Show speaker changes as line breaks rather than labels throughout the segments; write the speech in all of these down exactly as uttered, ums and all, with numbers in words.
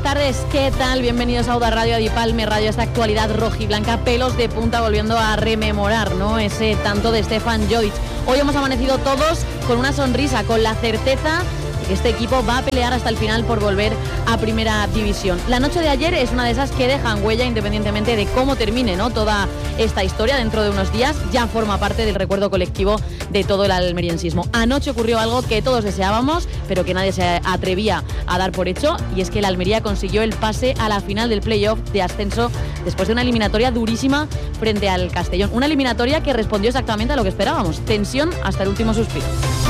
tardes, ¿qué tal? Bienvenidos a Auda Radio, a Dipalme Radio, esta actualidad rojiblanca, pelos de punta, volviendo a rememorar, ¿no?, ese tanto de Stefan Jovic. Hoy hemos amanecido todos con una sonrisa, con la certeza de que este equipo va a pelear hasta el final por volver a Primera División. La noche de ayer es una de esas que dejan huella independientemente de cómo termine, ¿no?, toda esta historia. Dentro de unos días ya forma parte del recuerdo colectivo de todo el almeriensismo. Anoche ocurrió algo que todos deseábamos, pero que nadie se atrevía a dar por hecho, y es que la Almería consiguió el pase a la final del playoff de ascenso después de una eliminatoria durísima frente al Castellón. Una eliminatoria que respondió exactamente a lo que esperábamos: tensión hasta el último suspiro.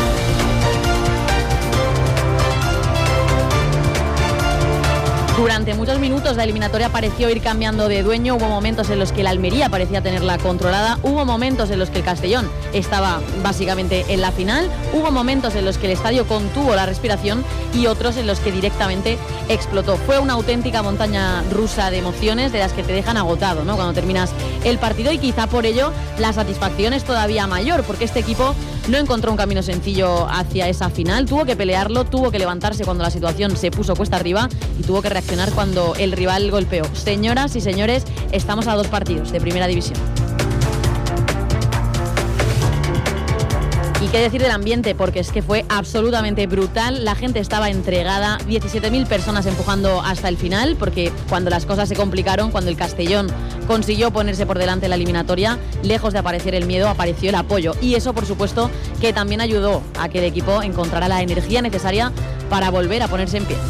Durante muchos minutos la eliminatoria pareció ir cambiando de dueño. Hubo momentos en los que la Almería parecía tenerla controlada. Hubo momentos en los que el Castellón estaba básicamente en la final. Hubo momentos en los que el estadio contuvo la respiración y otros en los que directamente explotó. Fue una auténtica montaña rusa de emociones, de las que te dejan agotado, ¿no?, cuando terminas el partido, y quizá por ello la satisfacción es todavía mayor, porque este equipo no encontró un camino sencillo hacia esa final. Tuvo que pelearlo, tuvo que levantarse cuando la situación se puso cuesta arriba y tuvo que reaccionar cuando el rival golpeó. Señoras y señores, estamos a dos partidos de Primera División. Y qué decir del ambiente, porque es que fue absolutamente brutal. La gente estaba entregada, diecisiete mil personas empujando hasta el final, porque cuando las cosas se complicaron, cuando el Castellón consiguió ponerse por delante en la eliminatoria, lejos de aparecer el miedo, apareció el apoyo. Y eso, por supuesto, que también ayudó a que el equipo encontrara la energía necesaria para volver a ponerse en pie.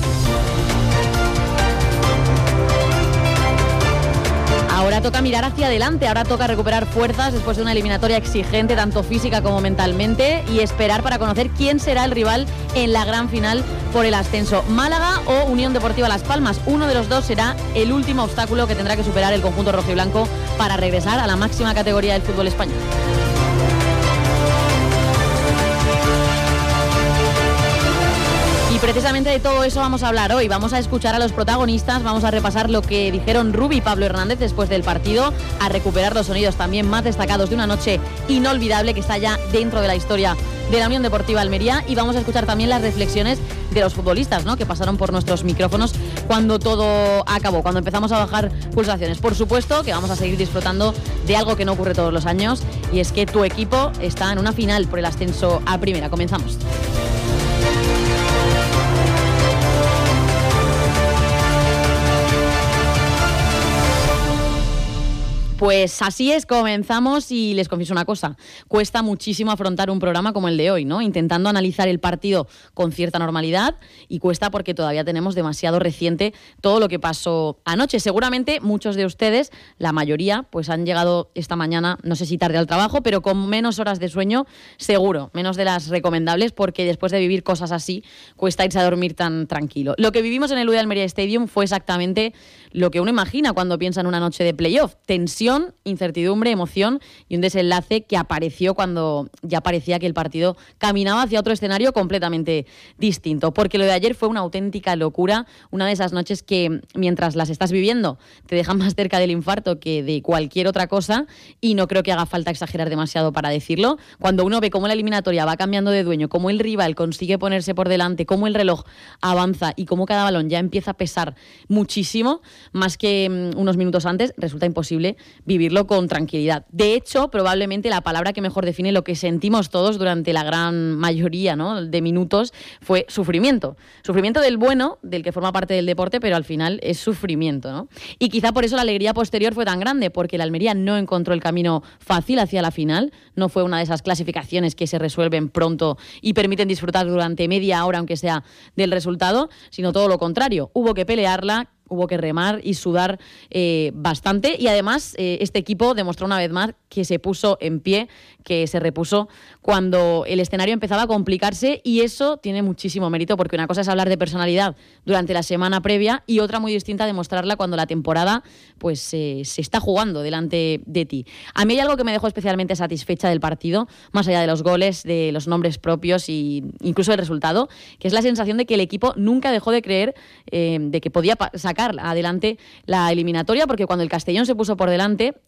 Ahora toca mirar hacia adelante, ahora toca recuperar fuerzas después de una eliminatoria exigente, tanto física como mentalmente, y esperar para conocer quién será el rival en la gran final por el ascenso. Málaga o Unión Deportiva Las Palmas. Uno de los dos será el último obstáculo que tendrá que superar el conjunto rojiblanco para regresar a la máxima categoría del fútbol español. Y precisamente de todo eso vamos a hablar hoy. Vamos a escuchar a los protagonistas, vamos a repasar lo que dijeron Rubi y Pablo Hernández después del partido, a recuperar los sonidos también más destacados de una noche inolvidable que está ya dentro de la historia de la Unión Deportiva Almería, y vamos a escuchar también las reflexiones de los futbolistas, ¿no?, que pasaron por nuestros micrófonos cuando todo acabó, cuando empezamos a bajar pulsaciones. Por supuesto que vamos a seguir disfrutando de algo que no ocurre todos los años, y es que tu equipo está en una final por el ascenso a Primera. Comenzamos. Pues así es, comenzamos, y les confieso una cosa: cuesta muchísimo afrontar un programa como el de hoy, ¿no?, intentando analizar el partido con cierta normalidad, y cuesta porque todavía tenemos demasiado reciente todo lo que pasó anoche. Seguramente muchos de ustedes, la mayoría, pues han llegado esta mañana, no sé si tarde al trabajo, pero con menos horas de sueño, seguro, menos de las recomendables, porque después de vivir cosas así, cuesta irse a dormir tan tranquilo. Lo que vivimos en el U D Almería Stadium fue exactamente lo que uno imagina cuando piensa en una noche de playoff: tensión, incertidumbre, emoción y un desenlace que apareció cuando ya parecía que el partido caminaba hacia otro escenario completamente distinto. Porque lo de ayer fue una auténtica locura, una de esas noches que, mientras las estás viviendo, te dejan más cerca del infarto que de cualquier otra cosa, y no creo que haga falta exagerar demasiado para decirlo. Cuando uno ve cómo la eliminatoria va cambiando de dueño, cómo el rival consigue ponerse por delante, cómo el reloj avanza y cómo cada balón ya empieza a pesar muchísimo, más que um, unos minutos antes, resulta imposible vivirlo con tranquilidad. De hecho, probablemente la palabra que mejor define lo que sentimos todos durante la gran mayoría, ¿no?, de minutos fue sufrimiento. Sufrimiento del bueno, del que forma parte del deporte, pero al final es sufrimiento, ¿no? Y quizá por eso la alegría posterior fue tan grande, porque la Almería no encontró el camino fácil hacia la final. No fue una de esas clasificaciones que se resuelven pronto y permiten disfrutar durante media hora, aunque sea, del resultado, sino todo lo contrario. Hubo que pelearla, hubo que remar y sudar eh, bastante, y además eh, este equipo demostró una vez más que se puso en pie, que se repuso cuando el escenario empezaba a complicarse, y eso tiene muchísimo mérito, porque una cosa es hablar de personalidad durante la semana previa y otra muy distinta demostrarla cuando la temporada pues eh, se está jugando delante de ti. A mí hay algo que me dejó especialmente satisfecha del partido, más allá de los goles, de los nombres propios e incluso del resultado, que es la sensación de que el equipo nunca dejó de creer eh, de que podía sacar adelante la eliminatoria, porque cuando el Castellón se puso por delante,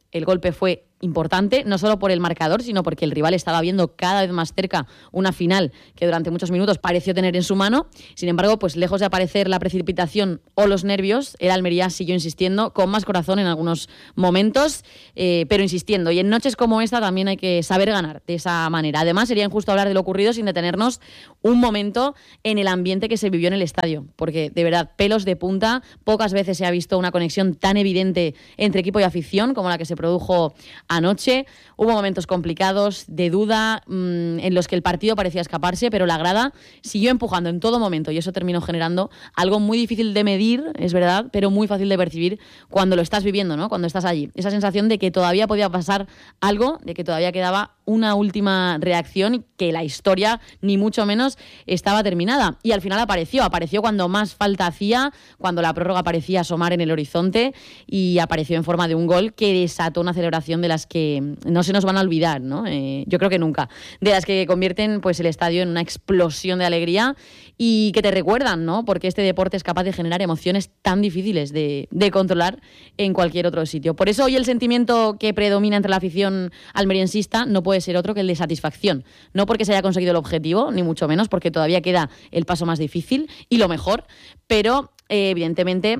el golpe fue importante, no solo por el marcador, sino porque el rival estaba viendo cada vez más cerca una final que durante muchos minutos pareció tener en su mano. Sin embargo, pues lejos de aparecer la precipitación o los nervios, el Almería siguió insistiendo, con más corazón en algunos momentos, eh, pero insistiendo. Y en noches como esta también hay que saber ganar de esa manera. Además, sería injusto hablar de lo ocurrido sin detenernos un momento en el ambiente que se vivió en el estadio, porque de verdad, pelos de punta, pocas veces se ha visto una conexión tan evidente entre equipo y afición como la que se produjo anoche. Hubo momentos complicados, de duda, mmm, en los que el partido parecía escaparse, pero la grada siguió empujando en todo momento y eso terminó generando algo muy difícil de medir, es verdad, pero muy fácil de percibir cuando lo estás viviendo, ¿no? Cuando estás allí. Esa sensación de que todavía podía pasar algo, de que todavía quedaba una última reacción y que la historia, ni mucho menos, estaba terminada. Y al final apareció, apareció cuando más falta hacía, cuando la prórroga parecía asomar en el horizonte y apareció en forma de un gol que desató una celebración de las que no se nos van a olvidar, ¿no? Eh, yo creo que nunca. De las que convierten pues el estadio en una explosión de alegría y que te recuerdan, ¿no? Porque este deporte es capaz de generar emociones tan difíciles de, de controlar en cualquier otro sitio. Por eso hoy el sentimiento que predomina entre la afición almeriensista no puede ser otro que el de satisfacción. No porque se haya conseguido el objetivo, ni mucho menos, porque todavía queda el paso más difícil y lo mejor, pero eh, evidentemente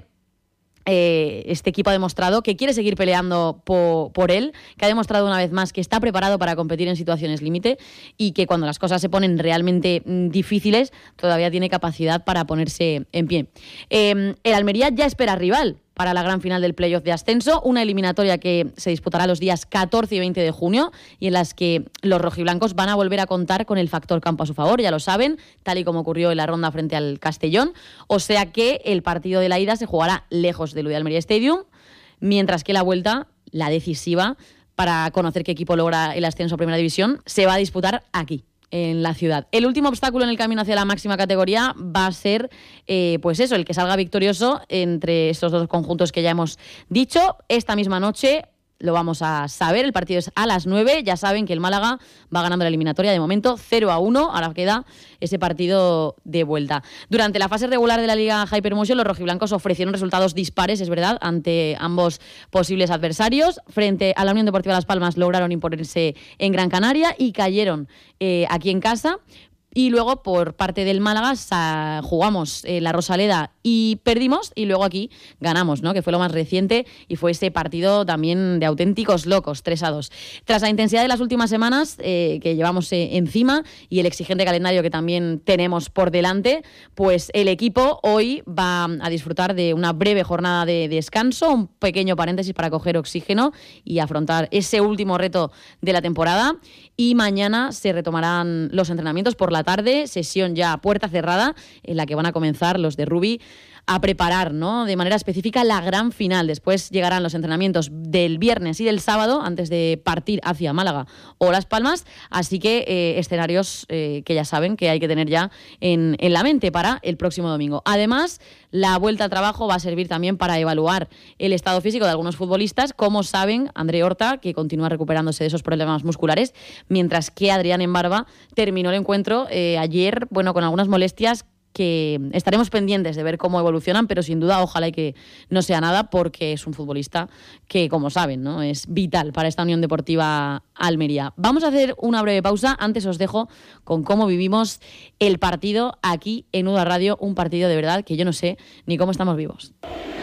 Eh, este equipo ha demostrado que quiere seguir peleando po, por él, que ha demostrado una vez más que está preparado para competir en situaciones límite y que cuando las cosas se ponen realmente mm, difíciles todavía tiene capacidad para ponerse en pie. Eh, el Almería ya espera rival para la gran final del playoff de ascenso, una eliminatoria que se disputará los días catorce y veinte de junio y en las que los rojiblancos van a volver a contar con el factor campo a su favor, ya lo saben, tal y como ocurrió en la ronda frente al Castellón, o sea que el partido de la ida se jugará lejos del Almería Stadium, mientras que la vuelta, la decisiva, para conocer qué equipo logra el ascenso a Primera División, se va a disputar aquí, en la ciudad. El último obstáculo en el camino hacia la máxima categoría va a ser, eh, pues eso, el que salga victorioso entre estos dos conjuntos que ya hemos dicho. Esta misma noche lo vamos a saber, el partido es a las nueve, ya saben que el Málaga va ganando la eliminatoria de momento cero a uno, ahora queda ese partido de vuelta. Durante la fase regular de la Liga Hypermotion, los rojiblancos ofrecieron resultados dispares, es verdad, ante ambos posibles adversarios. Frente a la Unión Deportiva Las Palmas lograron imponerse en Gran Canaria y cayeron eh, aquí en casa. Y luego, por parte del Málaga, sa- jugamos eh, la Rosaleda y perdimos, y luego aquí ganamos, ¿no? Que fue lo más reciente y fue ese partido también de auténticos locos, tres a dos. Tras la intensidad de las últimas semanas eh, que llevamos eh, encima y el exigente calendario que también tenemos por delante, pues el equipo hoy va a disfrutar de una breve jornada de descanso, un pequeño paréntesis para coger oxígeno y afrontar ese último reto de la temporada. Y mañana se retomarán los entrenamientos por la tarde, sesión ya a puerta cerrada, en la que van a comenzar los de Rubi a preparar, ¿no?, de manera específica la gran final. Después llegarán los entrenamientos del viernes y del sábado antes de partir hacia Málaga o Las Palmas. Así que eh, escenarios eh, que ya saben que hay que tener ya en, en la mente para el próximo domingo. Además, la vuelta al trabajo va a servir también para evaluar el estado físico de algunos futbolistas. Como saben, André Horta, que continúa recuperándose de esos problemas musculares, mientras que Adrián Embarba terminó el encuentro eh, ayer, bueno, con algunas molestias que estaremos pendientes de ver cómo evolucionan, pero sin duda ojalá y que no sea nada, porque es un futbolista que, como saben, ¿no?, es vital para esta Unión Deportiva Almería. Vamos a hacer una breve pausa. Antes os dejo con cómo vivimos el partido aquí en U D A Radio, un partido de verdad que yo no sé ni cómo estamos vivos.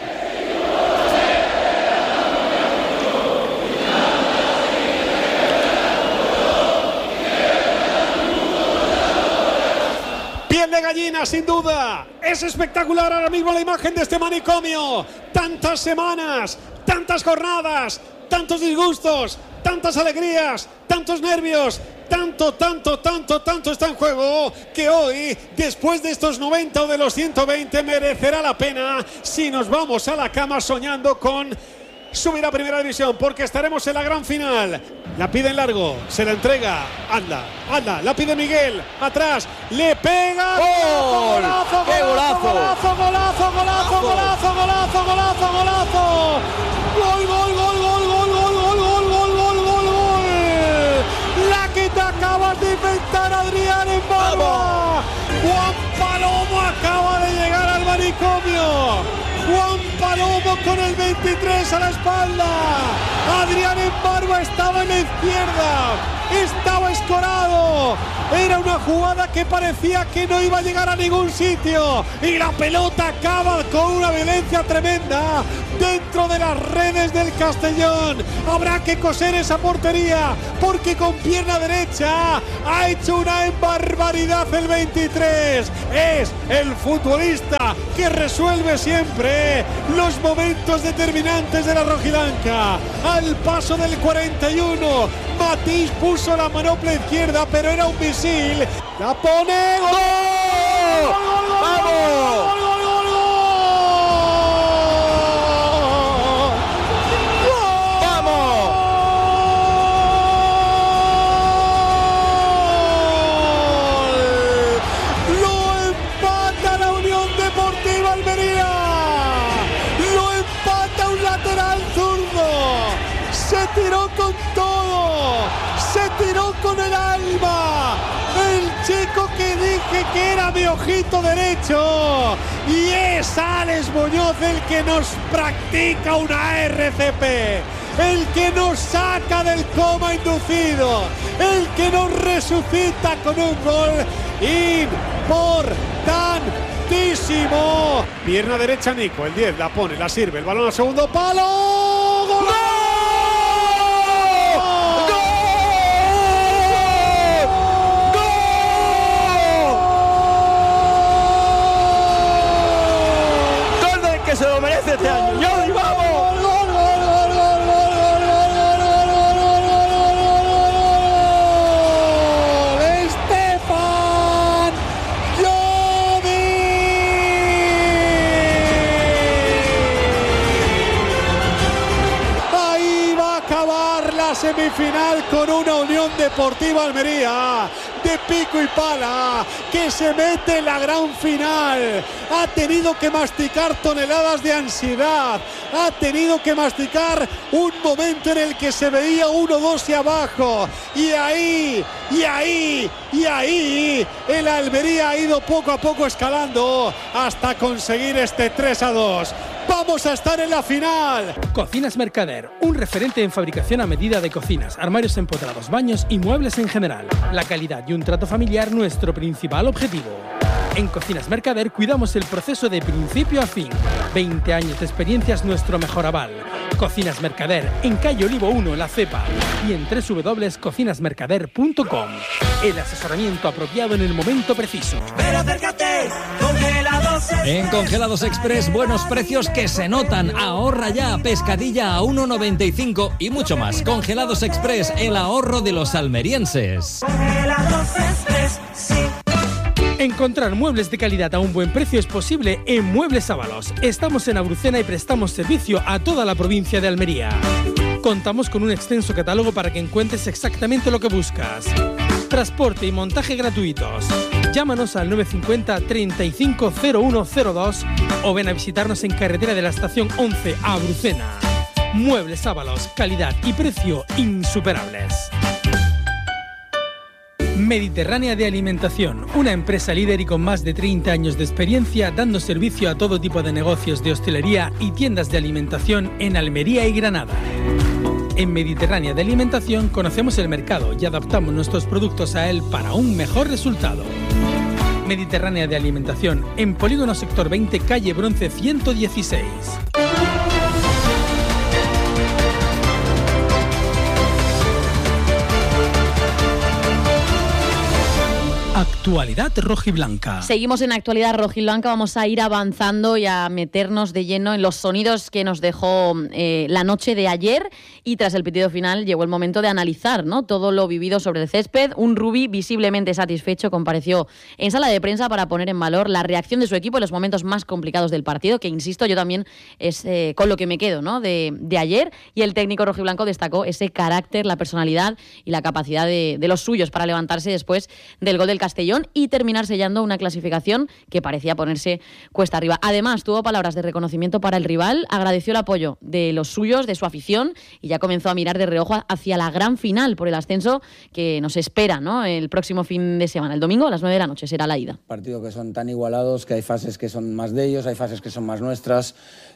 Piel de gallina, sin duda. Es espectacular ahora mismo la imagen de este manicomio. Tantas semanas, tantas jornadas, tantos disgustos, tantas alegrías, tantos nervios, tanto, tanto, tanto, tanto está en juego, que hoy, después de estos noventa o de los ciento veinte, merecerá la pena si nos vamos a la cama soñando con subir a Primera División, porque estaremos en la gran final. La pide en largo, se la entrega, anda, anda, la pide Miguel, atrás, le pega.
¡Gol!
¡Golazo,
¡Qué golazo!
golazo, golazo, golazo, golazo, golazo, golazo, golazo! ¡Gol, gol, gol, gol, gol, gol, gol, gol, gol, gol, gol, gol! La que te acabas de inventar, Adrián Embarba. Juan Palomo acaba de llegar al manicomio. Juan Palomo como con el veintitrés a la espalda. Adrián Embargo estaba en la izquierda, estaba escorado. Era una jugada que parecía que no iba a llegar a ningún sitio y la pelota acaba con una violencia tremenda dentro de las redes del Castellón. Habrá que coser esa portería porque con pierna derecha ha hecho una barbaridad el veintitrés. Es el futbolista que resuelve siempre los momentos determinantes de la rojiblanca. Al paso del cuarenta y uno, Matís puso la manopla izquierda, pero era un misil. La pone. ¡Gol! ¡Gol, gol, gol! ¡Vamos! ¡Gol, gol, gol, gol! Tiró con todo, se tiró con el alma, el chico que dije que era mi ojito derecho, y es Alex Muñoz el que nos practica una R C P, el que nos saca del coma inducido, el que nos resucita con un gol importantísimo. Pierna derecha Nico, el diez, la pone, la sirve, el balón al segundo palo. ¡Gol!
Que se lo merece este año. ¡Jordi, vamos!
¡Gol, gol, gol, gol, gol, gol, gol, gol, gol, gol, gol! ¡Estefan Llodi! Ahí va a acabar la semifinal con una Unión Deportiva Almería de pico y pala que se mete en la gran final. Ha tenido que masticar toneladas de ansiedad, ha tenido que masticar un momento en el que se veía uno dos y abajo, y ahí, y ahí, y ahí el Almería ha ido poco a poco escalando hasta conseguir este tres a dos. ¡Vamos a estar en la final!
Cocinas Mercader, un referente en fabricación a medida de cocinas, armarios empotrados, baños y muebles en general. La calidad y un trato familiar nuestro principal objetivo. En Cocinas Mercader cuidamos el proceso de principio a fin. veinte años de experiencia es nuestro mejor aval. Cocinas Mercader, en calle Olivo uno, La Cepa, y en doble u doble u doble u punto cocinas mercader punto com. El asesoramiento apropiado en el momento preciso.
Pero acércate, Congelados Express.
En Congelados Express, buenos precios que se notan. Ahorra ya, pescadilla a uno noventa y cinco y mucho más. Congelados Express, el ahorro de los almerienses.
Congelados Express, sí.
Encontrar muebles de calidad a un buen precio es posible en Muebles Ábalos. Estamos en Abrucena y prestamos servicio a toda la provincia de Almería. Contamos con un extenso catálogo para que encuentres exactamente lo que buscas. Transporte y montaje gratuitos. Llámanos al nueve cinco cero, treinta y cinco, cero uno cero dos o ven a visitarnos en carretera de la estación once a Abrucena. Muebles Ábalos, calidad y precio insuperables. Mediterránea de Alimentación, una empresa líder y con más de treinta años de experiencia dando servicio a todo tipo de negocios de hostelería y tiendas de alimentación en Almería y Granada. En Mediterránea de Alimentación conocemos el mercado y adaptamos nuestros productos a él para un mejor resultado. Mediterránea de Alimentación, en Polígono Sector veinte, calle Bronce ciento dieciséis. Actualidad rojiblanca.
Seguimos en Actualidad rojiblanca, vamos a ir avanzando y a meternos de lleno en los sonidos que nos dejó eh, la noche de ayer, y tras el pitido final llegó el momento de analizar, ¿no?, todo lo vivido sobre el césped. Un Rubí visiblemente satisfecho compareció en sala de prensa para poner en valor la reacción de su equipo en los momentos más complicados del partido, que insisto, yo también es eh, con lo que me quedo, ¿no?, de, de ayer, y el técnico rojiblanco destacó ese carácter, la personalidad y la capacidad de, de los suyos para levantarse después del gol del Castellón. salvación y terminar sellando una clasificación que parecía ponerse cuesta arriba. Además, tuvo palabras de reconocimiento para el rival, agradeció el apoyo de los suyos, de su afición, y ya comenzó a mirar de reojo hacia la gran final por el ascenso que nos espera, ¿no?, el próximo fin de semana. El domingo a las nueve de la noche será la ida.
Partidos que son tan igualados que hay fases que son más de ellos, hay fases que son más nuestras.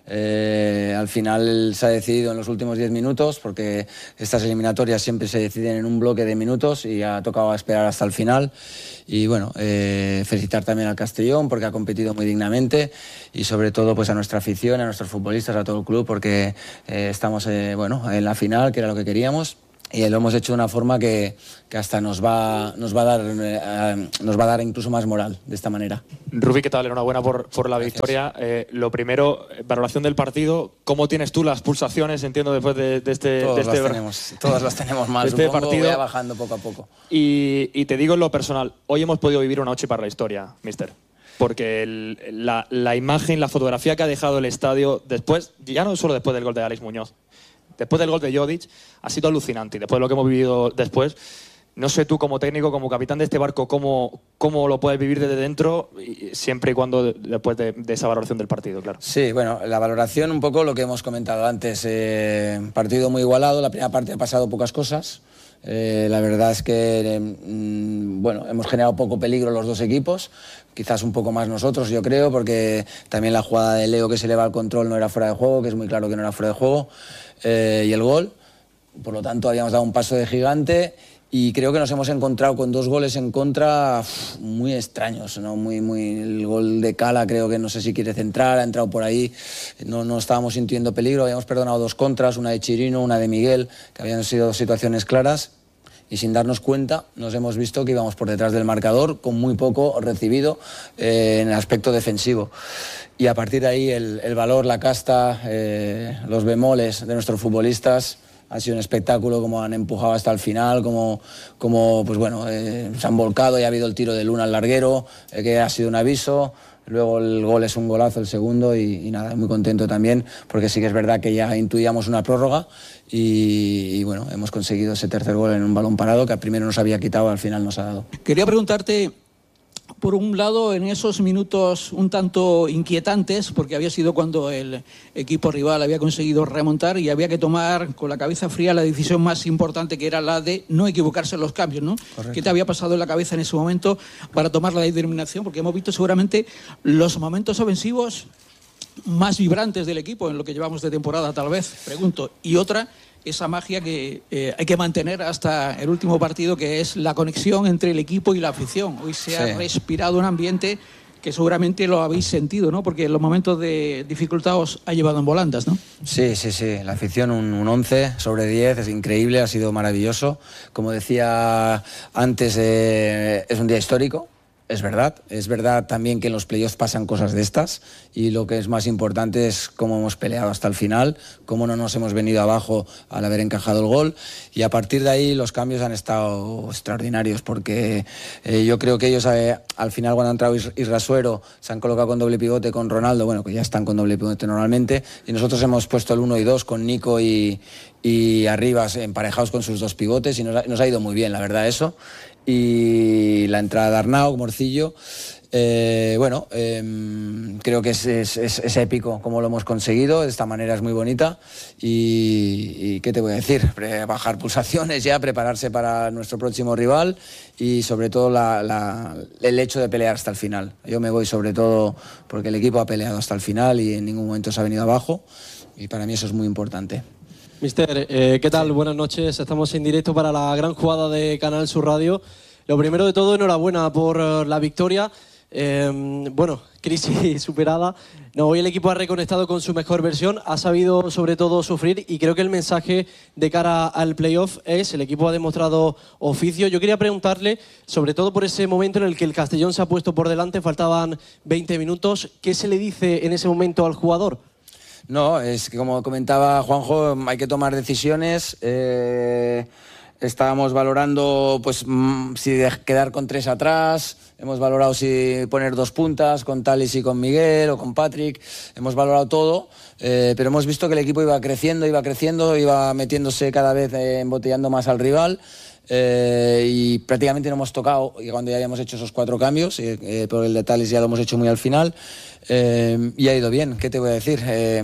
Eh, al final se ha decidido en los últimos diez minutos, porque estas eliminatorias siempre se deciden en un bloque de minutos y ha tocado esperar hasta el final. Y bueno, eh, felicitar también al Castellón porque ha competido muy dignamente, y sobre todo pues a nuestra afición, a nuestros futbolistas, a todo el club, porque eh, estamos eh, bueno, en la final, que era lo que queríamos. Y lo hemos hecho de una forma que, que hasta nos va, nos, va a dar, eh, nos va a dar incluso más moral de esta manera.
Rubí, ¿qué tal? Enhorabuena por, por la
Gracias.
victoria. Eh, lo primero, valoración del partido. ¿Cómo tienes tú las pulsaciones, entiendo, después de, de este,
Todos
de este,
las tenemos, todas las tenemos mal,
este
supongo,
partido?
voy bajando poco a poco.
Y, y te digo en lo personal, hoy hemos podido vivir una noche para la historia, mister. Porque el, la, la imagen, la fotografía que ha dejado el estadio después, ya no solo después del gol de Alex Muñoz, después del gol de Jodic, ha sido alucinante. Y después de lo que hemos vivido después, no sé tú como técnico, como capitán de este barco, cómo, cómo lo puedes vivir desde dentro, y siempre y cuando después de, de esa valoración del partido, claro.
Sí, bueno, la valoración un poco lo que hemos comentado antes. Eh, partido muy igualado, la primera parte ha pasado pocas cosas. Eh, la verdad es que eh, bueno, hemos generado poco peligro los dos equipos, quizás un poco más nosotros, yo creo, porque también la jugada de Leo que se eleva al control no era fuera de juego, que es muy claro que no era fuera de juego, eh, y el gol, por lo tanto habíamos dado un paso de gigante. Y creo que nos hemos encontrado con dos goles en contra uf, muy extraños, ¿no? Muy, muy, el gol de Cala creo que no sé si quiere centrar, ha entrado por ahí, no, no estábamos sintiendo peligro, habíamos perdonado dos contras, una de Chirino, una de Miguel, que habían sido dos situaciones claras, y sin darnos cuenta nos hemos visto que íbamos por detrás del marcador con muy poco recibido eh, en el aspecto defensivo. Y a partir de ahí el, el valor, la casta, eh, los bemoles de nuestros futbolistas. Ha sido un espectáculo, como han empujado hasta el final, como, como pues bueno, eh, se han volcado y ha habido el tiro de Luna al larguero, eh, que ha sido un aviso. Luego el gol es un golazo, el segundo, y, y nada, muy contento también, porque sí que es verdad que ya intuíamos una prórroga y, y bueno, hemos conseguido ese tercer gol en un balón parado que al primero nos había quitado, al final nos ha dado.
Quería preguntarte, por un lado, en esos minutos un tanto inquietantes, porque había sido cuando el equipo rival había conseguido remontar y había que tomar con la cabeza fría la decisión más importante, que era la de no equivocarse en los cambios, ¿no? Correcto. ¿Qué te había pasado en la cabeza en ese momento para tomar la determinación? Porque hemos visto seguramente los momentos ofensivos más vibrantes del equipo en lo que llevamos de temporada, tal vez, pregunto. Y otra, esa magia que eh, hay que mantener hasta el último partido, que es la conexión entre el equipo y la afición. Hoy se sí. ha respirado un ambiente que seguramente lo habéis sentido, ¿no? Porque en los momentos de dificultad os ha llevado en volandas, ¿no?
Sí, sí, sí. La afición, un, un once sobre diez, es increíble, ha sido maravilloso. Como decía antes, eh, es un día histórico. Es verdad, es verdad también que en los playoffs pasan cosas de estas, y lo que es más importante es cómo hemos peleado hasta el final, cómo no nos hemos venido abajo al haber encajado el gol, y a partir de ahí los cambios han estado extraordinarios, porque eh, yo creo que ellos eh, al final, cuando ha entrado Irrasuero, se han colocado con doble pivote con Ronaldo, bueno, que ya están con doble pivote normalmente, y nosotros hemos puesto el uno y dos con Nico y, y Arribas emparejados con sus dos pivotes, y nos ha, nos ha ido muy bien, la verdad, eso. Y la entrada de Arnau, Morcillo, eh, bueno, eh, creo que es, es, es, es épico como lo hemos conseguido, de esta manera es muy bonita, y, y ¿qué te voy a decir? Bajar pulsaciones ya, prepararse para nuestro próximo rival, y sobre todo la, la, el hecho de pelear hasta el final. Yo me voy sobre todo porque el equipo ha peleado hasta el final y en ningún momento se ha venido abajo, y para mí eso es muy importante.
Mister, eh, ¿qué tal? Sí. Buenas noches. Estamos en directo para la gran jugada de Canal Sur Radio. Lo primero de todo, enhorabuena por uh, la victoria. Eh, bueno, crisis superada. No, hoy el equipo ha reconectado con su mejor versión, ha sabido sobre todo sufrir, y creo que el mensaje de cara al playoff es: el equipo ha demostrado oficio. Yo quería preguntarle, sobre todo por ese momento en el que el Castellón se ha puesto por delante, faltaban veinte minutos, ¿qué se le dice en ese momento al jugador?
No, es que como comentaba Juanjo, hay que tomar decisiones. Eh, estábamos valorando pues si quedar con tres atrás, hemos valorado si poner dos puntas con Talis y con Miguel o con Patrick, hemos valorado todo, eh, pero hemos visto que el equipo iba creciendo, iba creciendo, iba metiéndose cada vez, eh, embotellando más al rival. eh, y prácticamente no hemos tocado, y cuando ya habíamos hecho esos cuatro cambios, eh, eh, por el de Tales ya lo hemos hecho muy al final, eh, y ha ido bien. ¿Qué te voy a decir? Eh,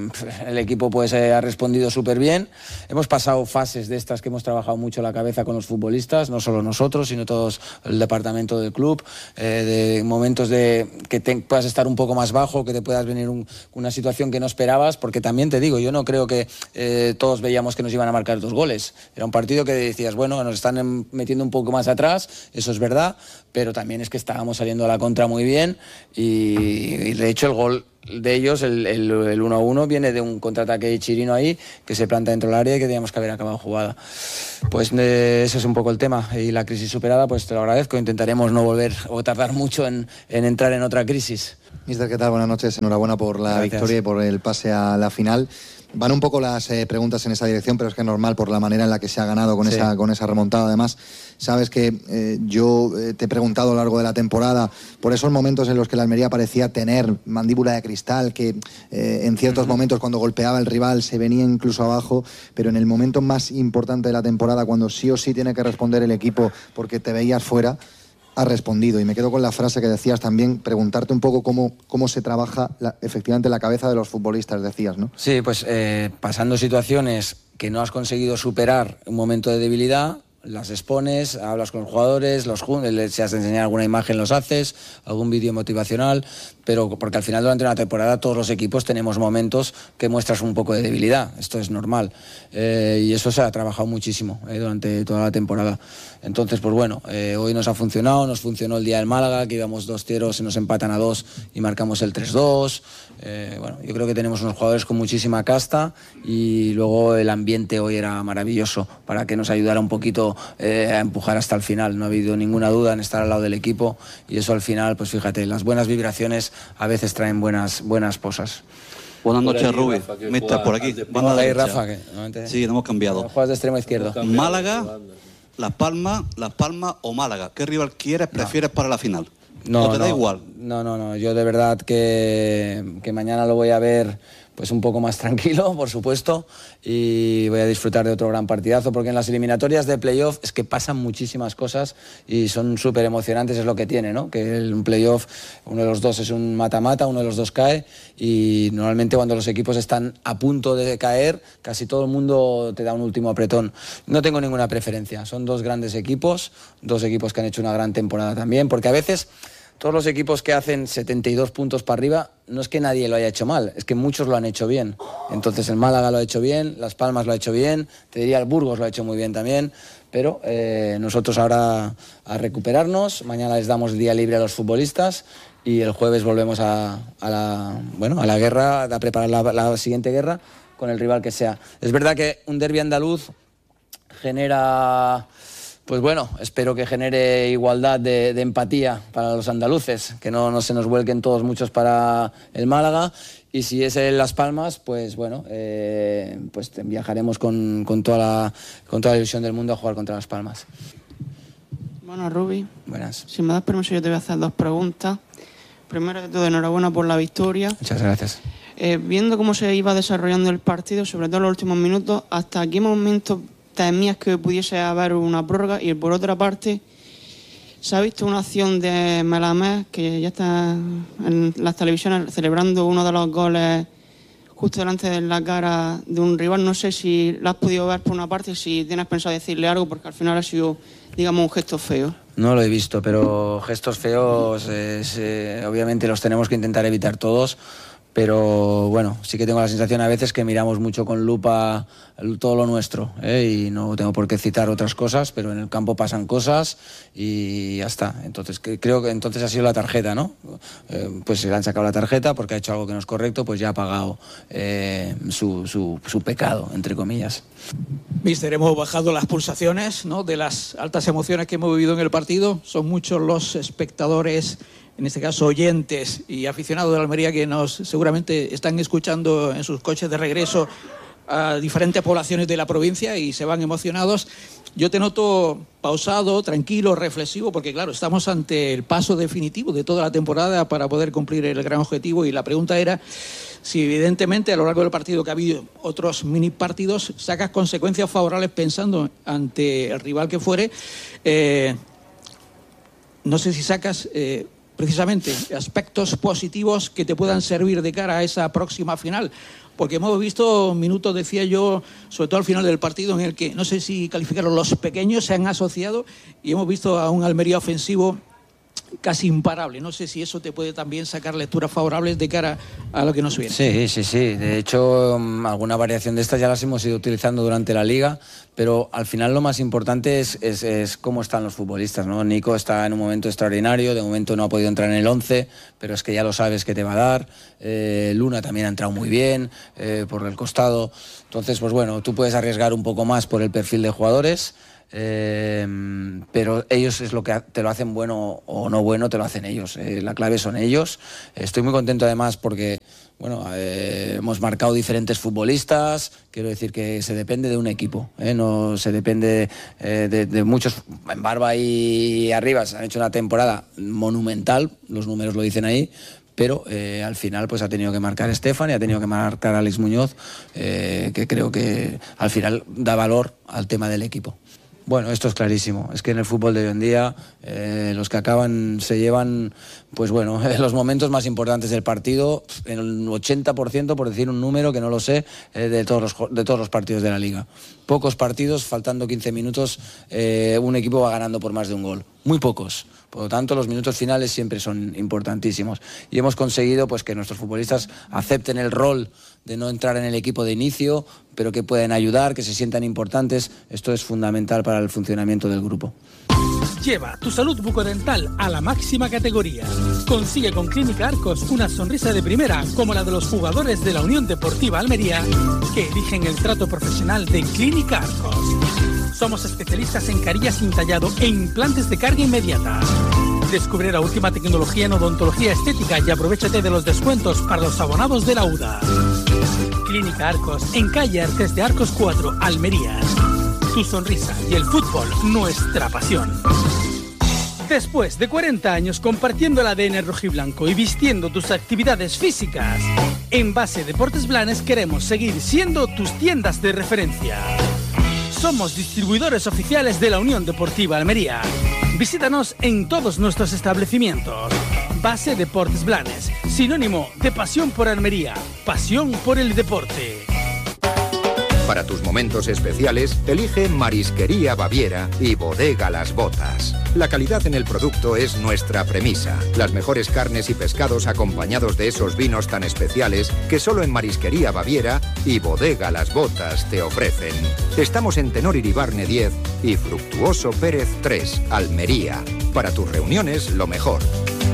el equipo pues eh, ha respondido súper bien. Hemos pasado fases de estas que hemos trabajado mucho la cabeza con los futbolistas, no solo nosotros, sino todos el departamento del club, eh, de momentos de que te, puedas estar un poco más bajo, que te puedas venir un, una situación que no esperabas, porque también te digo, yo no creo que eh, todos veíamos que nos iban a marcar dos goles. Era un partido que decías, bueno, nos están metiendo un poco más atrás, eso es verdad, pero también es que estábamos saliendo a la contra muy bien y, y de hecho el gol de ellos, el, el, el uno a uno, viene de un contraataque de Chirino ahí que se planta dentro del área y que teníamos que haber acabado jugada. Pues eh, ese es un poco el tema, y la crisis superada, pues te lo agradezco. Intentaremos no volver o tardar mucho en, en entrar en otra crisis.
Mister, ¿qué tal? Buenas noches, enhorabuena por la
Gracias.
victoria y por el pase a la final. Van un poco las eh, preguntas en esa dirección, pero es que es normal por la manera en la que se ha ganado con, sí. esa, con esa remontada. Además, sabes que eh, yo eh, te he preguntado a lo largo de la temporada por esos momentos en los que la Almería parecía tener mandíbula de cristal, que eh, en ciertos uh-huh. momentos cuando golpeaba el rival se venía incluso abajo, pero en el momento más importante de la temporada, cuando sí o sí tiene que responder el equipo porque te veías fuera, ha respondido. Y me quedo con la frase que decías también, preguntarte un poco cómo, cómo se trabaja la, efectivamente la cabeza de los futbolistas, decías, ¿no?
Sí, pues eh, pasando situaciones que no has conseguido superar un momento de debilidad, las expones, hablas con los jugadores, los les has de enseñar alguna imagen, los haces, algún vídeo motivacional, pero porque al final durante una temporada todos los equipos tenemos momentos que muestras un poco de debilidad, esto es normal, eh, y eso se ha trabajado muchísimo eh, durante toda la temporada. Entonces, pues bueno, eh, hoy nos ha funcionado, nos funcionó el día del Málaga, que íbamos dos cero, se nos empatan a dos y marcamos el tres dos. Eh, bueno, yo creo que tenemos unos jugadores con muchísima casta y luego el ambiente hoy era maravilloso para que nos ayudara un poquito eh, a empujar hasta el final. No ha habido ninguna duda en estar al lado del equipo y eso al final, pues fíjate, las buenas vibraciones a veces traen buenas, buenas cosas.
Buenas noches, Rubi. Mister, por aquí. Banda
ahí,
derecha.
Rafa, que normalmente...
Sí, hemos cambiado.
Juegas de extremo izquierdo.
Málaga, Las Palmas, Las Palmas o Málaga. ¿Qué rival quieres, prefieres no. para la final?
No,
¿O te
no,
da igual?
No, no, no. Yo de verdad que, que mañana lo voy a ver pues un poco más tranquilo, por supuesto, y voy a disfrutar de otro gran partidazo, porque en las eliminatorias de playoff es que pasan muchísimas cosas y son súper emocionantes, es lo que tiene, ¿no? Que el playoff, uno de los dos es un mata-mata, uno de los dos cae, y normalmente cuando los equipos están a punto de caer, casi todo el mundo te da un último apretón. No tengo ninguna preferencia, son dos grandes equipos, dos equipos que han hecho una gran temporada también, porque a veces... Todos los equipos que hacen setenta y dos puntos para arriba, no es que nadie lo haya hecho mal, es que muchos lo han hecho bien. Entonces el Málaga lo ha hecho bien, Las Palmas lo ha hecho bien, te diría el Burgos lo ha hecho muy bien también, pero eh, nosotros ahora a recuperarnos, mañana les damos el día libre a los futbolistas y el jueves volvemos a, a, la, bueno, a la guerra, a preparar la, la siguiente guerra con el rival que sea. Es verdad que un derbi andaluz genera... Pues bueno, espero que genere igualdad de, de empatía para los andaluces, que no, no se nos vuelquen todos muchos para el Málaga. Y si es en Las Palmas, pues bueno, eh, pues viajaremos con, con, toda la, con toda la ilusión del mundo a jugar contra Las Palmas.
Bueno, Rubi.
Buenas.
Si me das permiso, yo te voy a hacer dos preguntas. Primero de todo, enhorabuena por la victoria.
Muchas gracias.
Eh, viendo cómo se iba desarrollando el partido, sobre todo en los últimos minutos, ¿hasta qué momento temías que pudiese haber una prórroga? Y por otra parte, se ha visto una acción de Melamed que ya está en las televisiones celebrando uno de los goles justo delante de la cara de un rival. No sé si la has podido ver por una parte, si tienes pensado decirle algo, porque al final ha sido, digamos, un gesto feo.
No lo he visto, pero gestos feos eh, se, obviamente los tenemos que intentar evitar todos. Pero bueno, sí que tengo la sensación a veces que miramos mucho con lupa todo lo nuestro, ¿eh? Y no tengo por qué citar otras cosas, pero en el campo pasan cosas y ya está. Entonces creo que entonces ha sido la tarjeta, ¿no? Eh, pues se le han sacado la tarjeta porque ha hecho algo que no es correcto, pues ya ha pagado eh, su, su, su pecado, entre comillas.
Mister, hemos bajado las pulsaciones, ¿no?, de las altas emociones que hemos vivido en el partido. Son muchos los espectadores, en este caso oyentes y aficionados de la Almería, que nos seguramente están escuchando en sus coches de regreso a diferentes poblaciones de la provincia y se van emocionados. yo te noto pausado, tranquilo, reflexivo, porque claro, estamos ante el paso definitivo de toda la temporada para poder cumplir el gran objetivo, y la pregunta era si evidentemente a lo largo del partido, que ha habido otros mini partidos, sacas consecuencias favorables pensando ante el rival que fuere. Eh, no sé si sacas eh, precisamente aspectos positivos que te puedan servir de cara a esa próxima final. Porque hemos visto minutos, decía yo, sobre todo al final del partido, en el que, no sé si calificaron, los pequeños se han asociado y hemos visto a un Almería ofensivo casi imparable. No sé si eso te puede también sacar lecturas favorables de cara a lo que nos viene.
Sí, sí, sí. De hecho, alguna variación de estas ya las hemos ido utilizando durante la Liga, pero al final lo más importante es, es, es cómo están los futbolistas, ¿no? Nico está en un momento extraordinario, de momento no ha podido entrar en el once, pero es que ya lo sabes que te va a dar. Eh, Luna también ha entrado muy bien eh, por el costado. Entonces, pues bueno, tú puedes arriesgar un poco más por el perfil de jugadores. Eh, pero ellos es lo que te lo hacen bueno o no bueno, te lo hacen ellos. Eh, la clave son ellos. Estoy muy contento además porque bueno, eh, hemos marcado diferentes futbolistas. Quiero decir que se depende de un equipo, ¿eh? No se depende eh, de, de muchos. En Barba y Arribas han hecho una temporada monumental, los números lo dicen ahí. Pero eh, al final pues ha tenido que marcar Estefan y ha tenido que marcar Alex Muñoz, eh, que creo que al final da valor al tema del equipo. Bueno, esto es clarísimo. Es que en el fútbol de hoy en día eh, los que acaban se llevan, pues bueno, los momentos más importantes del partido, en el ochenta por ciento, por decir un número que no lo sé, eh, de, todos los, de todos los partidos de la Liga. Pocos partidos, faltando quince minutos, eh, un equipo va ganando por más de un gol. Muy pocos. Por lo tanto, los minutos finales siempre son importantísimos. Y hemos conseguido pues, que nuestros futbolistas acepten el rol de no entrar en el equipo de inicio, pero que pueden ayudar, que se sientan importantes. Esto es fundamental para el funcionamiento del grupo.
Lleva tu salud bucodental a la máxima categoría. Consigue con Clínica Arcos una sonrisa de primera como la de los jugadores de la Unión Deportiva Almería, que eligen el trato profesional de Clínica Arcos. Somos especialistas en carillas sin tallado e implantes de carga inmediata. Descubre la última tecnología en odontología estética y aprovéchate de los descuentos para los abonados de la U D A. Clínica Arcos, en calle Artes de Arcos cuatro, Almería. Tu sonrisa y el fútbol, nuestra pasión. Después de cuarenta años compartiendo el A D N rojiblanco y vistiendo tus actividades físicas, en Base Deportes Blanes queremos seguir siendo tus tiendas de referencia. Somos distribuidores oficiales de la Unión Deportiva Almería. Visítanos en todos nuestros establecimientos. Base Deportes Blanes, sinónimo de pasión por Almería, pasión por el deporte.
Para tus momentos especiales, elige Marisquería Baviera y Bodega Las Botas. La calidad en el producto es nuestra premisa. Las mejores carnes y pescados acompañados de esos vinos tan especiales que solo en Marisquería Baviera y Bodega Las Botas te ofrecen. Estamos en Tenor Iribarne diez y Fructuoso Pérez tres, Almería. Para tus reuniones, lo mejor.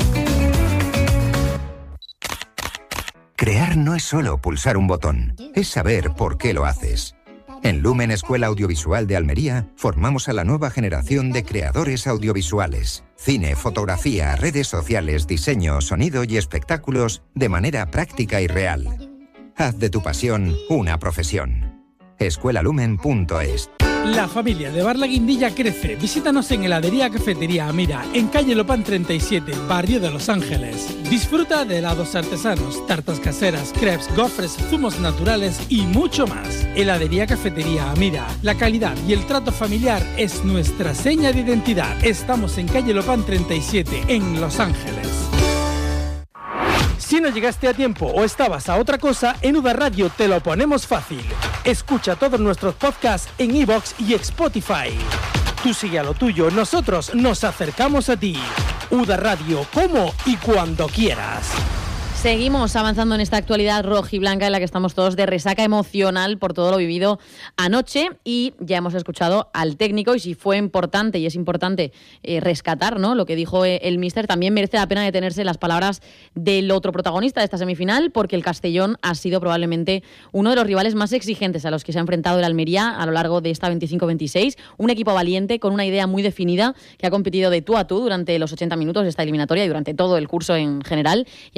Crear no es solo pulsar un botón, es saber por qué lo haces. En Lumen Escuela Audiovisual de Almería formamos a la nueva generación de creadores audiovisuales. Cine, fotografía, redes sociales, diseño, sonido y espectáculos de manera práctica y real. Haz de tu pasión una profesión. escuela lumen punto es.
La familia de Bar La Guindilla crece. Visítanos en Heladería Cafetería Amira, en calle Lopán treinta y siete, barrio de Los Ángeles. Disfruta de helados artesanos, tartas caseras, crepes, gofres, zumos naturales y mucho más. Heladería Cafetería Amira. La calidad y el trato familiar es nuestra seña de identidad. Estamos en calle Lopán treinta y siete, en Los Ángeles. Si no llegaste a tiempo o estabas a otra cosa, en U D A Radio te lo ponemos fácil. Escucha todos nuestros podcasts en iVoox y Spotify. Tú sigue a lo tuyo, nosotros nos acercamos a ti. U D A Radio, como y cuando quieras.
Seguimos avanzando en esta actualidad rojiblanca en la que estamos todos de resaca emocional por todo lo vivido anoche, y ya hemos escuchado al técnico, y si fue importante y es importante eh, rescatar, ¿no?, lo que dijo eh, el míster, también merece la pena detenerse en las palabras del otro protagonista de esta semifinal, porque el Castellón ha sido probablemente uno de los rivales más exigentes a los que se ha enfrentado el Almería a lo largo de esta veinticinco veintiséis, un equipo valiente con una idea muy definida que ha competido de tú a tú durante los ochenta minutos de esta eliminatoria y durante todo el curso en general, y ha firmado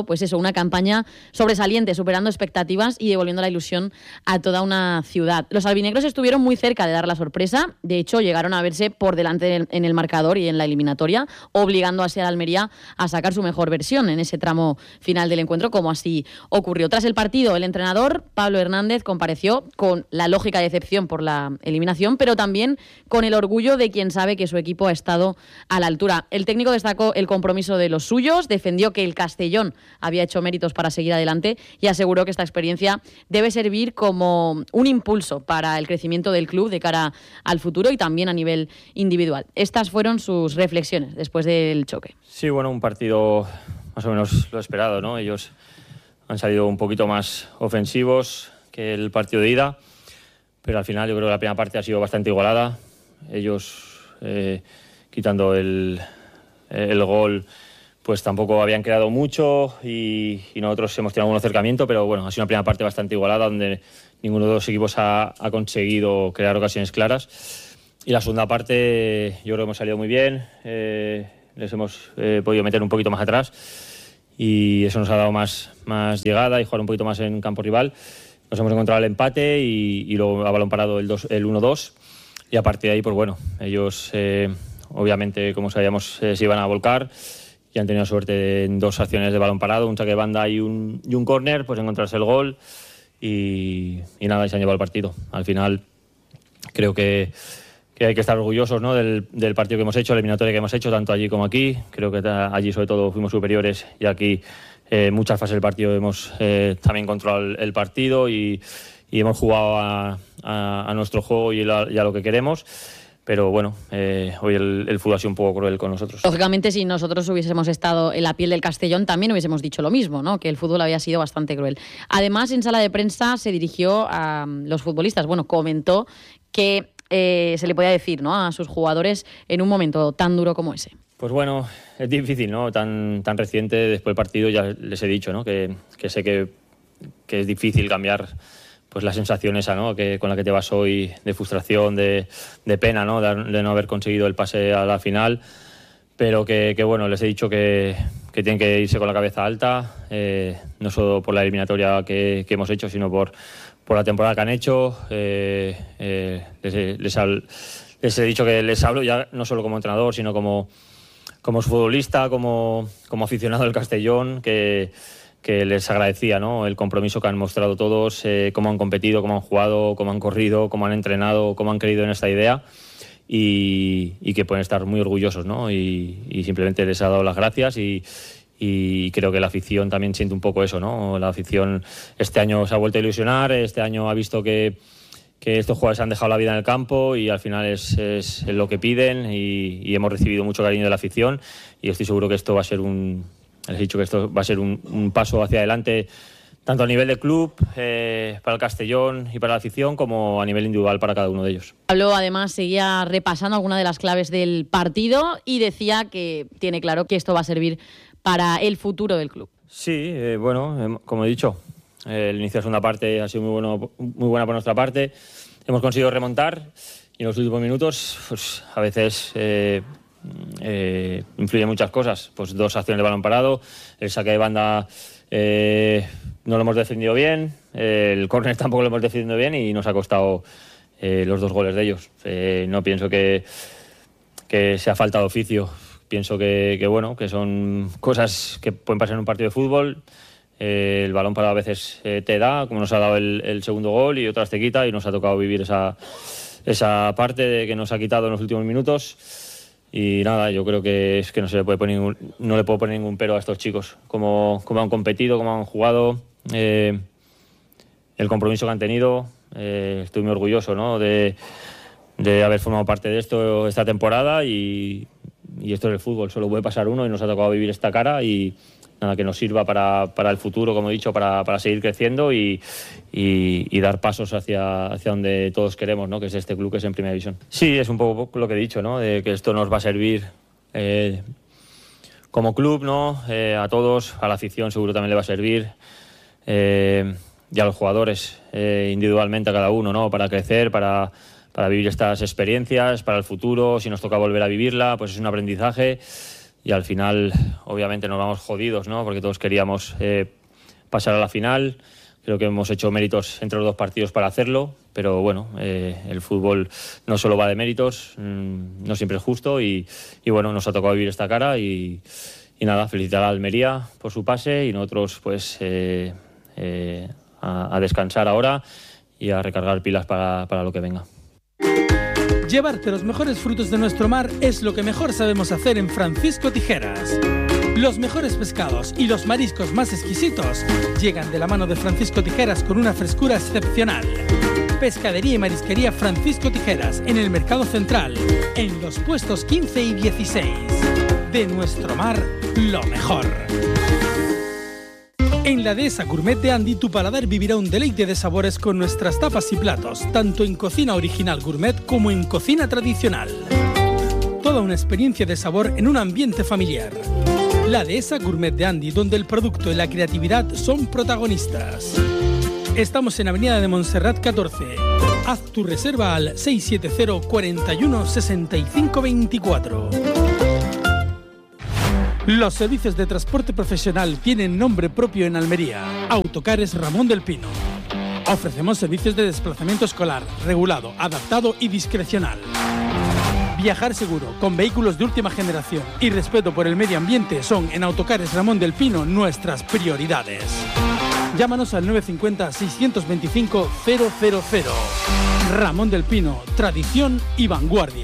pues eso, una campaña sobresaliente, superando expectativas y devolviendo la ilusión a toda una ciudad. Los albinegros estuvieron muy cerca de dar la sorpresa, de hecho llegaron a verse por delante en el marcador y en la eliminatoria, obligando así a Almería a sacar su mejor versión en ese tramo final del encuentro, como así ocurrió. Tras el partido, el entrenador, Pablo Hernández, compareció con la lógica decepción por la eliminación, pero también con el orgullo de quien sabe que su equipo ha estado a la altura. El técnico destacó el compromiso de los suyos, defendió que el Castellón había hecho méritos para seguir adelante y aseguró que esta experiencia debe servir como un impulso para el crecimiento del club de cara al futuro y también a nivel individual. Estas fueron sus reflexiones después del choque.
Sí, bueno, un partido más o menos lo esperado, ¿no? Ellos han salido un poquito más ofensivos que el partido de ida, pero al final yo creo que la primera parte ha sido bastante igualada. Ellos, eh, quitando el, el gol, pues tampoco habían creado mucho y, y nosotros hemos tenido algún acercamiento, pero bueno, ha sido una primera parte bastante igualada donde ninguno de los equipos ha, ha conseguido crear ocasiones claras. Y la segunda parte yo creo que hemos salido muy bien, eh, les hemos eh, podido meter un poquito más atrás y eso nos ha dado más, más llegada y jugar un poquito más en campo rival. Nos hemos encontrado el empate y, y luego a balón parado el, el uno dos y a partir de ahí, pues bueno, ellos eh, obviamente, como sabíamos, eh, se iban a volcar y han tenido suerte en dos acciones de balón parado, un saque de banda y un, y un córner, pues encontrarse el gol y, y nada, y se han llevado el partido. Al final creo que, que hay que estar orgullosos, ¿no?, del, del partido que hemos hecho, la eliminatoria que hemos hecho, tanto allí como aquí. Creo que allí sobre todo fuimos superiores y aquí en eh, muchas fases del partido hemos eh, también controlado el, el partido y, y hemos jugado a, a, a nuestro juego y, la, y a lo que queremos. Pero bueno, eh, hoy el, el fútbol ha sido un poco cruel con nosotros.
Lógicamente, si nosotros hubiésemos estado en la piel del Castellón, también hubiésemos dicho lo mismo, ¿no?, que el fútbol había sido bastante cruel. Además, en sala de prensa se dirigió a los futbolistas. Bueno, comentó que eh, se le podía decir, ¿no?, a sus jugadores en un momento tan duro como ese.
Pues bueno, es difícil, ¿no?, tan, tan reciente después del partido, ya les he dicho, ¿no?, que, que sé que, que es difícil cambiar pues la sensación esa, ¿no?, que con la que te vas hoy, de frustración, de, de pena, ¿no?, de, de no haber conseguido el pase a la final, pero que, que bueno, les he dicho que, que tienen que irse con la cabeza alta, eh, no solo por la eliminatoria que, que hemos hecho, sino por, por la temporada que han hecho. Eh, eh, les, les, al, les he dicho que les hablo ya no solo como entrenador, sino como, como futbolista, como, como aficionado del Castellón, que que les agradecía, ¿no?, el compromiso que han mostrado todos, eh, cómo han competido, cómo han jugado, cómo han corrido, cómo han entrenado, cómo han creído en esta idea y, y que pueden estar muy orgullosos, ¿no? Y, y simplemente les ha dado las gracias y, y creo que la afición también siente un poco eso, ¿no? La afición este año se ha vuelto a ilusionar, este año ha visto que, que estos jugadores han dejado la vida en el campo y al final es, es lo que piden y, y hemos recibido mucho cariño de la afición y estoy seguro que esto va a ser un... Les he dicho que esto va a ser un, un paso hacia adelante, tanto a nivel de club, eh, para el Castellón y para la afición, como a nivel individual para cada uno de ellos.
Pablo, además, seguía repasando algunas de las claves del partido y decía que tiene claro que esto va a servir para el futuro del club.
Sí, eh, bueno, eh, como he dicho, eh, el inicio de la segunda parte ha sido muy, bueno, muy buena por nuestra parte. Hemos conseguido remontar y en los últimos minutos, pues a veces... Eh, Eh, influye muchas cosas, pues dos acciones de balón parado, el saque de banda eh, no lo hemos defendido bien, eh, el córner tampoco lo hemos defendido bien y nos ha costado eh, los dos goles de ellos. Eh, no pienso que, que sea falta de oficio, pienso que, que bueno, que son cosas que pueden pasar en un partido de fútbol. Eh, el balón parado a veces eh, te da, como nos ha dado el, el segundo gol, y otras te quita, y nos ha tocado vivir esa, esa parte de que nos ha quitado en los últimos minutos. Y nada, yo creo que es que no se le puede poner ningún, no le puedo poner ningún pero a estos chicos, como, como han competido, como han jugado, eh, el compromiso que han tenido. Eh, estoy muy orgulloso, ¿no?, de, de haber formado parte de esto esta temporada y, y esto es el fútbol, solo puede pasar uno y nos ha tocado vivir esta cara y nada, que nos sirva para, para el futuro, como he dicho, para, para seguir creciendo y, y, y dar pasos hacia, hacia donde todos queremos, ¿no?, que es este club que es en Primera División. Sí, es un poco lo que he dicho, ¿no?, de que esto nos va a servir eh, como club, ¿no?, eh, a todos, a la afición seguro también le va a servir, eh, y a los jugadores eh, individualmente, a cada uno, ¿no?, para crecer, para, para vivir estas experiencias, para el futuro, si nos toca volver a vivirla, pues es un aprendizaje. y al final obviamente nos vamos jodidos, ¿no? Porque todos queríamos eh, pasar a la final. Creo que hemos hecho méritos entre los dos partidos para hacerlo, pero bueno, eh, el fútbol no solo va de méritos, mmm, no siempre es justo y, y bueno, nos ha tocado vivir esta cara y, y nada, felicitar a Almería por su pase y nosotros pues eh, eh, a, a descansar ahora y a recargar pilas para, para lo que venga.
Llevarte los mejores frutos de nuestro mar es lo que mejor sabemos hacer en Francisco Tijeras. Los mejores pescados y los mariscos más exquisitos llegan de la mano de Francisco Tijeras con una frescura excepcional. Pescadería y marisquería Francisco Tijeras en el Mercado Central, en los puestos quince y dieciséis. De nuestro mar, lo mejor. En la Dehesa Gourmet de Andy, tu paladar vivirá un deleite de sabores con nuestras tapas y platos, tanto en cocina original gourmet como en cocina tradicional. Toda una experiencia de sabor en un ambiente familiar. La Dehesa Gourmet de Andy, donde el producto y la creatividad son protagonistas. Estamos en Avenida de Montserrat catorce. Haz tu reserva al seis siete cero, cuarenta y uno, sesenta y cinco veinticuatro. Los servicios de transporte profesional tienen nombre propio en Almería. Autocares Ramón del Pino. Ofrecemos servicios de desplazamiento escolar, regulado, adaptado y discrecional. Viajar seguro, con vehículos de última generación y respeto por el medio ambiente son en Autocares Ramón del Pino nuestras prioridades. Llámanos al nueve cinco cero, seis dos cinco, cero cero cero. Ramón del Pino, tradición y vanguardia.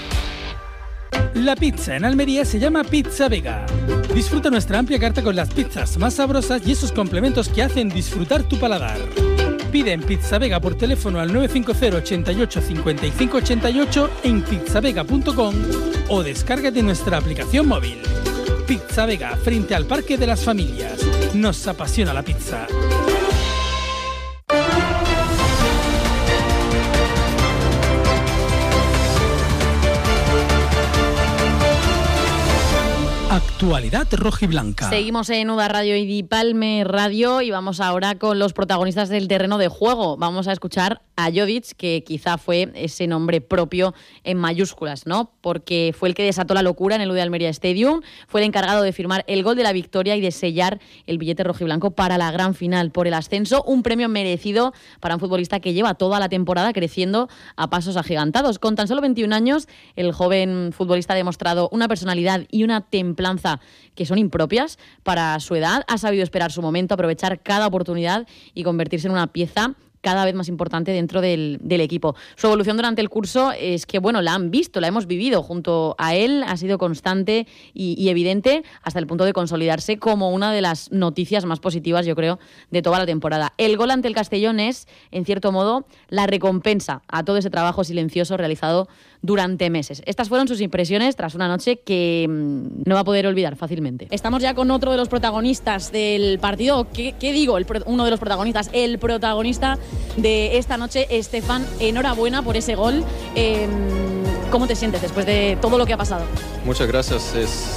La pizza en Almería se llama Pizza Vega. Disfruta nuestra amplia carta con las pizzas más sabrosas y esos complementos que hacen disfrutar tu paladar. Pide en Pizza Vega por teléfono al nueve cinco cero, ochenta y ocho, cincuenta y cinco ochenta y ocho en pizzavega punto com o descárgate nuestra aplicación móvil. Pizza Vega, frente al Parque de las Familias. Nos apasiona la pizza. Actualidad rojiblanca.
Seguimos en Uda Radio y Dipalme Radio y vamos ahora con los protagonistas del terreno de juego. Vamos a escuchar a Jodic, que quizá fue ese nombre propio en mayúsculas, ¿no? Porque fue el que desató la locura en el U D Almería Stadium, fue el encargado de firmar el gol de la victoria y de sellar el billete rojiblanco para la gran final por el ascenso, un premio merecido para un futbolista que lleva toda la temporada creciendo a pasos agigantados. Con tan solo veintiún años, el joven futbolista ha demostrado una personalidad y una templanza que son impropias para su edad. Ha sabido esperar su momento, aprovechar cada oportunidad y convertirse en una pieza cada vez más importante dentro del, del equipo. Su evolución durante el curso es que, bueno, la han visto, la hemos vivido junto a él, ha sido constante y, y evidente hasta el punto de consolidarse como una de las noticias más positivas, yo creo, de toda la temporada. El gol ante el Castellón es, en cierto modo, la recompensa a todo ese trabajo silencioso realizado durante meses. Estas fueron sus impresiones tras una noche que mmm, no va a poder olvidar fácilmente. Estamos ya con otro de los protagonistas del partido. ¿Qué, qué digo? El pro- uno de los protagonistas, el protagonista de esta noche, Estefan. Enhorabuena por ese gol. Eh, ¿Cómo te sientes después de todo lo que ha pasado?
Muchas gracias. Es,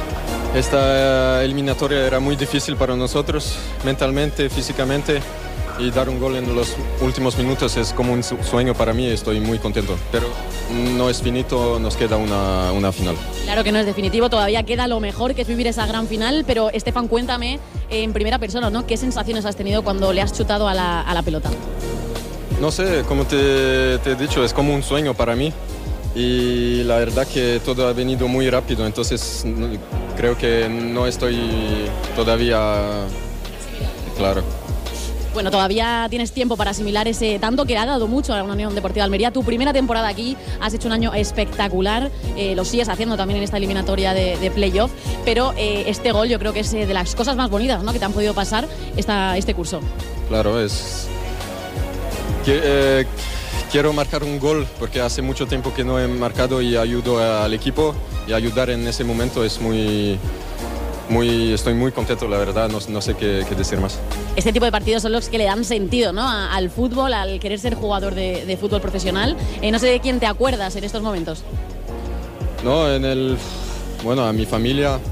esta eliminatoria era muy difícil para nosotros, mentalmente, físicamente. Y dar un gol en los últimos minutos es como un sueño para mí, estoy muy contento. Pero no es finito, nos queda una, una final.
Claro que no es definitivo, todavía queda lo mejor, que es vivir esa gran final. Pero, Estefan, cuéntame en primera persona, ¿no? ¿Qué sensaciones has tenido cuando le has chutado a la, a la pelota?
No sé, como te, te he dicho, es como un sueño para mí. Y la verdad que todo ha venido muy rápido, entonces creo que no estoy todavía claro.
Bueno, todavía tienes tiempo para asimilar ese tanto que ha dado mucho a la Unión Deportiva de Almería. Tu primera temporada aquí, has hecho un año espectacular, eh, lo sigues haciendo también en esta eliminatoria de, de playoff, pero eh, este gol yo creo que es eh, de las cosas más bonitas, ¿no?, que te han podido pasar esta, este curso.
Claro, es... Que, eh, quiero marcar un gol porque hace mucho tiempo que no he marcado y ayudo al equipo, y ayudar en ese momento es muy... Muy, estoy muy contento, la verdad, no, no sé qué, qué decir más.
Este tipo de partidos son los que le dan sentido, ¿no?, a, al fútbol, al querer ser jugador de, de fútbol profesional. Eh, no sé de quién te acuerdas en estos momentos.
No, en el... Bueno, a mi familia.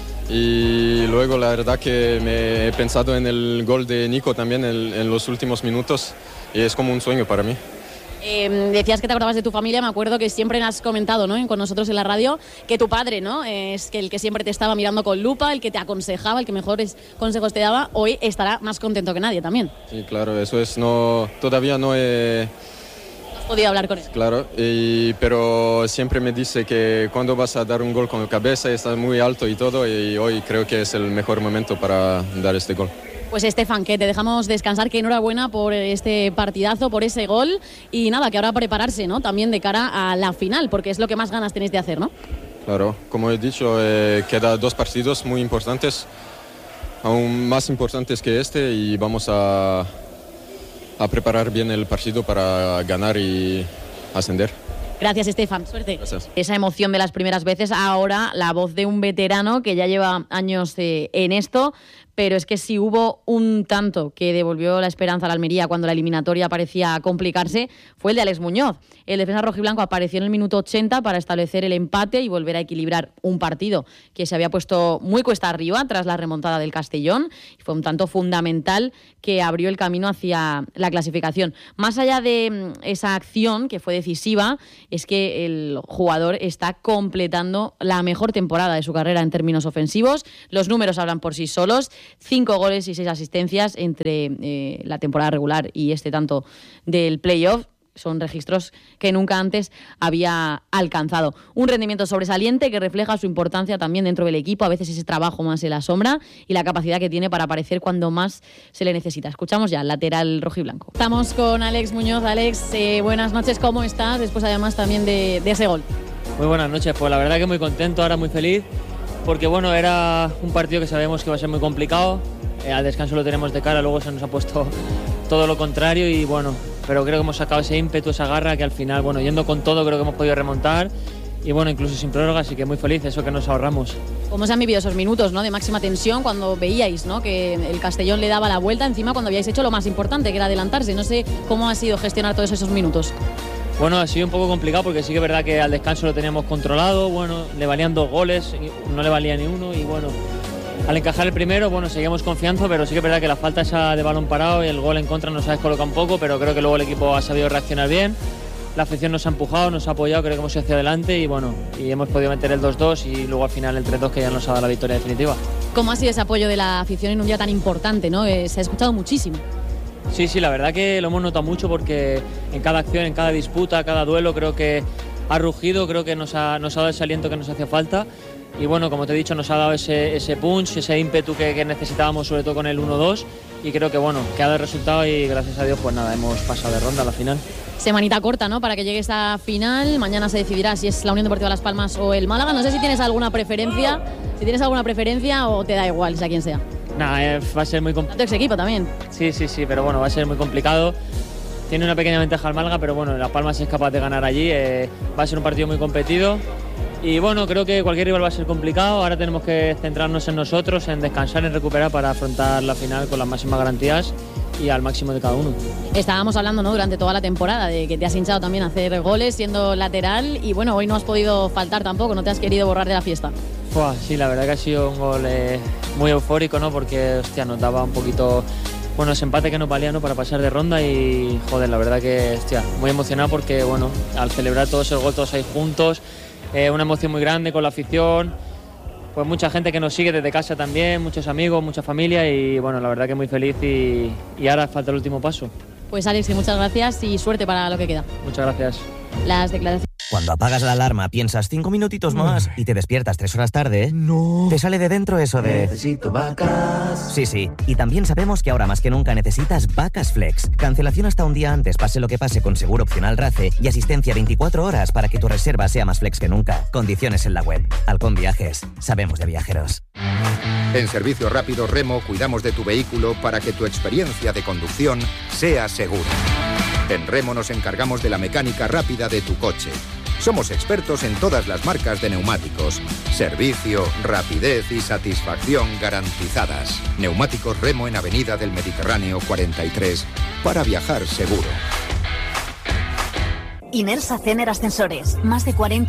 Y luego la verdad que me he pensado en el gol de Nico también en, en los últimos minutos. Y es como un sueño para mí.
Eh, decías que te acordabas de tu familia, me acuerdo que siempre has comentado, ¿no?, con nosotros en la radio, que tu padre, ¿no?, es que el que siempre te estaba mirando con lupa, el que te aconsejaba, el que mejores consejos te daba, hoy estará más contento que nadie también.
Sí, claro, eso es, no, todavía no he...
¿No has podido hablar con él?
Claro, y, pero siempre me dice que cuando vas a dar un gol con la cabeza estás muy alto y todo, y hoy creo que es el mejor momento para dar este gol.
Pues Estefan, que te dejamos descansar, que enhorabuena por este partidazo, por ese gol, y nada, que ahora prepararse, ¿no?, también de cara a la final, porque es lo que más ganas tenéis de hacer, ¿no?
Claro, como he dicho, eh, quedan dos partidos muy importantes, aún más importantes que este, y vamos a, a preparar bien el partido para ganar y ascender.
Gracias, Estefan. Suerte.
Gracias.
Esa emoción de las primeras veces, ahora la voz de un veterano que ya lleva años eh, en esto, pero es que si hubo un tanto que devolvió la esperanza a la Almería cuando la eliminatoria parecía complicarse, fue el de Alex Muñoz. El defensa rojiblanco apareció en el minuto ochenta para establecer el empate y volver a equilibrar un partido que se había puesto muy cuesta arriba tras la remontada del Castellón, y fue un tanto fundamental que abrió el camino hacia la clasificación. Más allá de esa acción que fue decisiva, es que el jugador está completando la mejor temporada de su carrera en términos ofensivos. Los números hablan por sí solos. Cinco goles y seis asistencias entre eh, la temporada regular y este tanto del playoff. Son registros que nunca antes había alcanzado. Un rendimiento sobresaliente que refleja su importancia también dentro del equipo, a veces ese trabajo más en la sombra y la capacidad que tiene para aparecer cuando más se le necesita. Escuchamos ya, lateral rojiblanco. Estamos con Alex Muñoz. Alex, eh, buenas noches, ¿cómo estás? Después además también de, de ese gol.
Muy buenas noches, pues la verdad que muy contento, ahora muy feliz, porque bueno, era un partido que sabemos que va a ser muy complicado. Eh, al descanso lo tenemos de cara, luego se nos ha puesto todo lo contrario y bueno, pero creo que hemos sacado ese ímpetu, esa garra que al final, bueno, yendo con todo creo que hemos podido remontar y bueno, incluso sin prórroga, así que muy feliz, eso que nos ahorramos.
¿Cómo se han vivido esos minutos, ¿no?, de máxima tensión cuando veíais, ¿no?, que el Castellón le daba la vuelta encima cuando habíais hecho lo más importante, que era adelantarse? No sé cómo ha sido gestionar todos esos minutos.
Bueno, ha sido un poco complicado porque sí que es verdad que al descanso lo teníamos controlado, bueno, le valían dos goles, no le valía ni uno y bueno, al encajar el primero, bueno, seguimos confiando, pero sí que es verdad que la falta esa de balón parado y el gol en contra nos ha descolocado un poco, pero creo que luego el equipo ha sabido reaccionar bien, la afición nos ha empujado, nos ha apoyado, creo que hemos ido hacia adelante y bueno, y hemos podido meter el dos dos y luego al final el tres dos que ya nos ha dado la victoria definitiva.
¿Cómo ha sido ese apoyo de la afición en un día tan importante, ¿no? Eh, se ha escuchado muchísimo.
Sí, sí, la verdad que lo hemos notado mucho porque en cada acción, en cada disputa, cada duelo creo que ha rugido, creo que nos ha, nos ha dado ese aliento que nos hacía falta y bueno, como te he dicho, nos ha dado ese, ese punch, ese ímpetu que, que necesitábamos sobre todo con el uno dos y creo que bueno, que ha dado el resultado y gracias a Dios pues nada, hemos pasado de ronda a la final.
Semanita corta, ¿no?, para que llegue esta final. Mañana se decidirá si es la Unión Deportiva Las Palmas o el Málaga. No sé si tienes alguna preferencia, si tienes alguna preferencia o te da igual, sea quien sea.
Nah, eh, va a ser muy complicado.
Tu ex equipo también.
Sí, sí, sí, pero bueno, va a ser muy complicado. Tiene una pequeña ventaja el Málaga, pero bueno, Las Palmas es capaz de ganar allí. Eh, va a ser un partido muy competido. Y bueno, creo que cualquier rival va a ser complicado. Ahora tenemos que centrarnos en nosotros, en descansar, en recuperar para afrontar la final con las máximas garantías y al máximo de cada uno.
Estábamos hablando, ¿no?, durante toda la temporada de que te has hinchado también a hacer goles siendo lateral y bueno, hoy no has podido faltar tampoco, no te has querido borrar de la fiesta.
Buah, sí, la verdad que ha sido un gol eh, muy eufórico, ¿no?, porque hostia, nos daba un poquito, bueno, ese empate que nos valía, ¿no?, para pasar de ronda y joder, la verdad que hostia, muy emocionado porque bueno, al celebrar todos esos goles todos ahí juntos, eh, una emoción muy grande con la afición. Pues mucha gente que nos sigue desde casa también, muchos amigos, mucha familia y bueno, la verdad que muy feliz y, y ahora falta el último paso.
Pues Alex, muchas gracias y suerte para lo que queda.
Muchas gracias.
Las declaraciones.
Cuando apagas la alarma piensas cinco minutitos más y te despiertas tres horas tarde, no. Te sale de dentro eso de... Necesito vacas. Sí, sí. Y también sabemos que ahora más que nunca necesitas Vacas Flex. Cancelación hasta un día antes, pase lo que pase, con seguro opcional RACE y asistencia veinticuatro horas para que tu reserva sea más flex que nunca. Condiciones en la web. Halcón Viajes. Sabemos de viajeros.
En Servicio Rápido Remo cuidamos de tu vehículo para que tu experiencia de conducción sea segura. En Remo nos encargamos de la mecánica rápida de tu coche. Somos expertos en todas las marcas de neumáticos. Servicio, rapidez y satisfacción garantizadas. Neumáticos Remo en Avenida del Mediterráneo cuarenta y tres. Para viajar seguro.
Inersa Cener Ascensores. Más de cuarenta